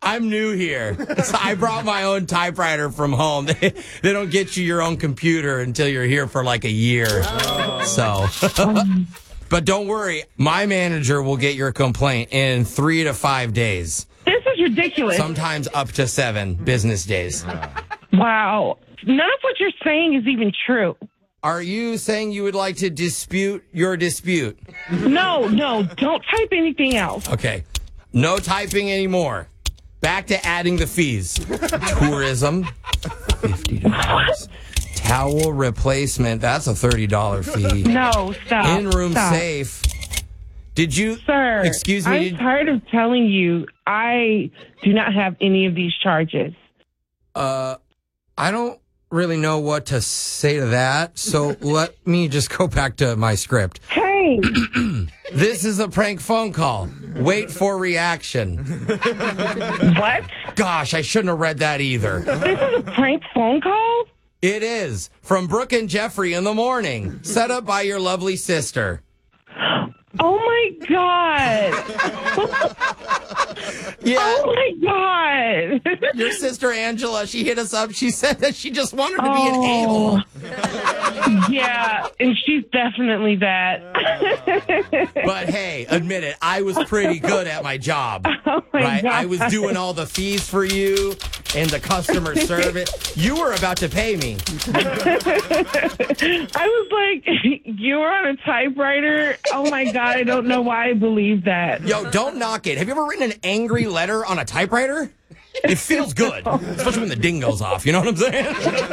I'm new here. So I brought my own typewriter from home. They don't get you your own computer until you're here for like a year. So, but don't worry. My manager will get your complaint in 3 to 5 days. This is ridiculous. Sometimes up to 7 business days. Wow. None of what you're saying is even true. Are you saying you would like to dispute your dispute? No, don't type anything else. Okay. No typing anymore. Back to adding the fees. Tourism, $50. Towel replacement, that's a $30 fee. No, stop. In-room stop. safe. Did you... Sir, excuse me? I'm tired of telling you I do not have any of these charges. I don't really know what to say to that, so let me just go back to my script. Hey! This is a prank phone call. Wait for reaction. What? Gosh, I shouldn't have read that either. This is a prank phone call? It is. From Brooke and Jeffrey in the morning. Set up by your lovely sister. Oh, my God. Yeah. Oh, my God. Your sister Angela, she hit us up. She said that she just wanted to be an a-hole. Yeah, and she's definitely that. But hey, admit it, I was pretty good at my job. Oh my right? God. I was doing all the fees for you and the customer service. You were about to pay me. I was like, you were on a typewriter? Oh my God, I don't know why I believe that. Yo, don't knock it. Have you ever written an angry letter on a typewriter? It feels good, especially when the ding goes off. You know what I'm saying?